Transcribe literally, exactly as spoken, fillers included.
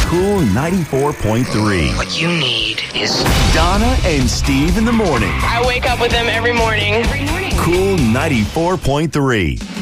Cool ninety-four point three. What you need is Donna and Steve in the morning. I wake up with them every morning. Every morning. Cool ninety-four point three.